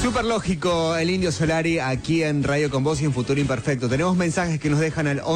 Súper lógico, el Indio Solari aquí en Radio Con Vos y en Futuro Imperfecto. Tenemos mensajes que nos dejan al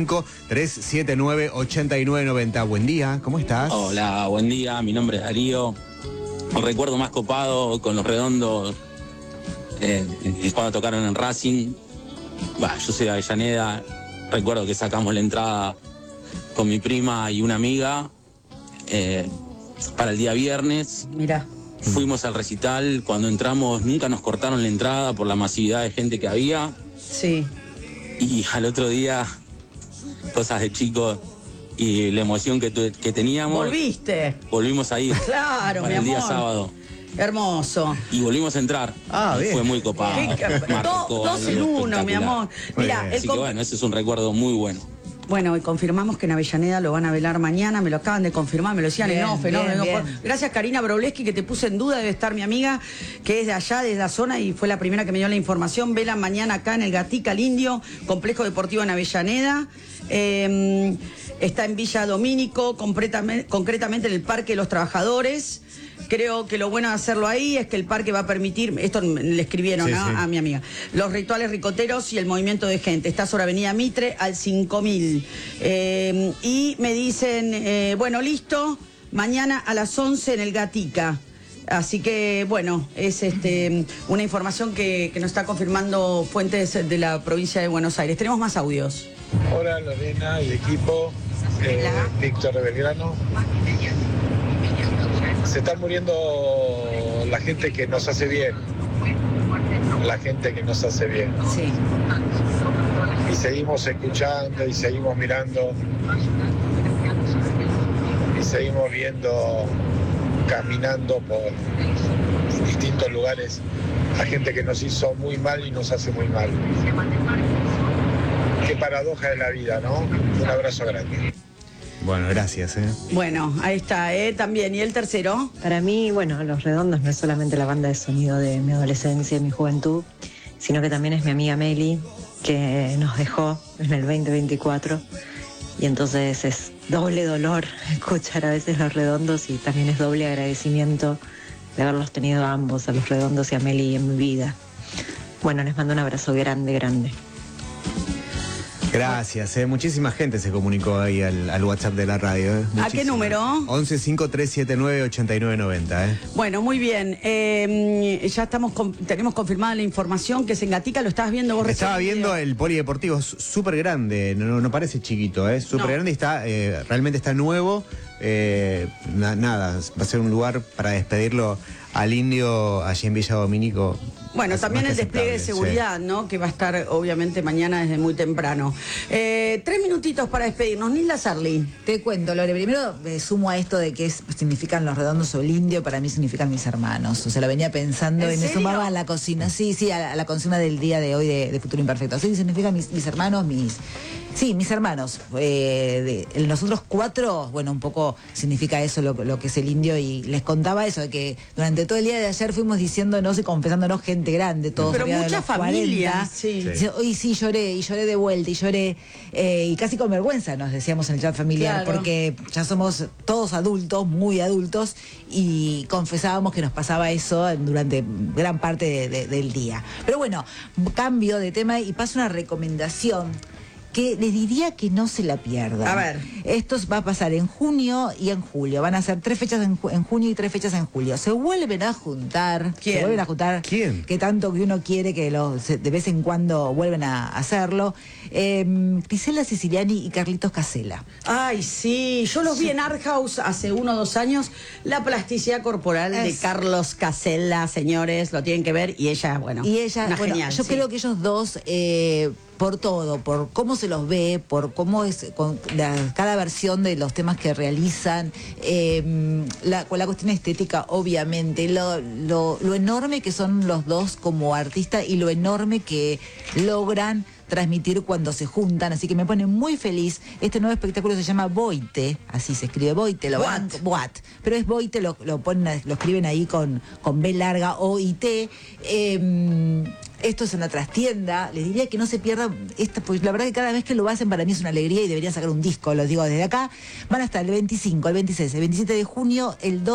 115-379-8990. Buen día, ¿cómo estás? Hola, buen día, mi nombre es Darío. Un recuerdo más copado con Los Redondos cuando tocaron en Racing. Yo soy de Avellaneda, recuerdo que sacamos la entrada con mi prima y una amiga para el día viernes. Mirá. Fuimos al recital, cuando entramos nunca nos cortaron la entrada por la masividad de gente que había. Sí. Y al otro día, cosas de chicos y la emoción que teníamos. ¿Volviste? Volvimos a ir. Claro, para mi el día amor. sábado. Hermoso. Y volvimos a entrar. Ah, bien. Fue muy copado. Dos en uno, mi amor. Mira, Así que bueno, ese es un recuerdo muy bueno. Bueno, y confirmamos que en Avellaneda lo van a velar mañana, me lo acaban de confirmar, me lo decían en off, bien. Gracias Karina Brobleski, que te puse en duda, debe estar mi amiga, que es de allá, de la zona, y fue la primera que me dio la información. Velan mañana acá en el Gatica, el Indio, Complejo Deportivo en Avellaneda. Está en Villa Domínico, concretamente en el Parque de los Trabajadores. Creo que lo bueno de hacerlo ahí es que el parque va a permitir, esto le escribieron, sí, ¿no? sí, A mi amiga, los rituales ricoteros y el movimiento de gente. Está sobre Avenida Mitre al 5000. Y me dicen, bueno, listo, mañana a las 11 en el Gatica. Así que, bueno, es una información que nos está confirmando fuentes de la provincia de Buenos Aires. Tenemos más audios. Hola Lorena y equipo, Víctor de Belgrano. Se están muriendo la gente que nos hace bien. La gente que nos hace bien. Sí. Y seguimos escuchando y seguimos mirando. Y seguimos viendo, caminando por distintos lugares a gente que nos hizo muy mal y nos hace muy mal. Qué paradoja de la vida, ¿no? Un abrazo grande. Bueno, gracias. Bueno, ahí está, también. ¿Y el tercero? Para mí, bueno, Los Redondos no es solamente la banda de sonido de mi adolescencia y mi juventud, sino que también es mi amiga Meli, que nos dejó en el 2024. Y entonces es doble dolor escuchar a veces Los Redondos y también es doble agradecimiento de haberlos tenido a ambos, a Los Redondos y a Meli en mi vida. Bueno, les mando un abrazo grande, grande. Gracias, muchísima gente se comunicó ahí al WhatsApp de la radio. ¿A Muchísima. qué número? 115-379-8990. Bueno, muy bien. Ya tenemos confirmada la información que es en Gatica. ¿Lo estabas viendo vos? Estaba viendo el polideportivo, súper grande, no parece chiquito, súper grande y está, realmente está nuevo. Nada, va a ser un lugar para despedirlo al Indio allí en Villa Domínico. Bueno, también el despliegue de seguridad, ¿no? Que va a estar obviamente mañana desde muy temprano. 3 minutitos para despedirnos. Nilda Sarli. Te cuento, Lore. Primero me sumo a esto de qué significan Los Redondos o el Indio. Para mí significan mis hermanos. O sea, lo venía pensando y me sumaba a la cocina. Sí, a la consigna del día de hoy de Futuro Imperfecto. Sí, significan mis hermanos, mis hermanos. Nosotros 4, bueno, un poco significa eso lo que es el Indio. Y les contaba eso, de que durante todo el día de ayer fuimos diciéndonos y confesándonos gente grande, todos. Pero mucha familia. Sí. Hoy sí lloré, y lloré de vuelta, y lloré, y casi con vergüenza nos decíamos en el chat familiar, claro, porque ya somos todos adultos, muy adultos, y confesábamos que nos pasaba eso durante gran parte del día. Pero bueno, cambio de tema y paso una recomendación que les diría que no se la pierdan. A ver. Esto va a pasar en junio y en julio. Van a ser 3 fechas en junio y 3 fechas en julio. Se vuelven a juntar. ¿Quién? Se vuelven a juntar. ¿Quién? Que tanto que uno quiere que de vez en cuando vuelven a hacerlo. Grisela Siciliani y Carlitos Casella. Ay, sí. Yo los vi en Art House hace 1 o 2 años. La plasticidad corporal de Carlos Casella, señores, lo tienen que ver. Y ella, bueno, genial. Yo creo que ellos dos... por todo, por cómo se los ve, por cómo es cada versión de los temas que realizan, con la cuestión estética, obviamente, lo enorme que son los dos como artistas y lo enorme que logran transmitir cuando se juntan, así que me pone muy feliz. Este nuevo espectáculo se llama Boite, así se escribe Boite, pero es Boite, lo escriben ahí con B larga, O-I-T. Esto es una trastienda, les diría que no se pierdan esta, pues la verdad que cada vez que lo hacen para mí es una alegría y deberían sacar un disco, lo digo desde acá. Van hasta el 25, el 26, el 27 de junio, el 2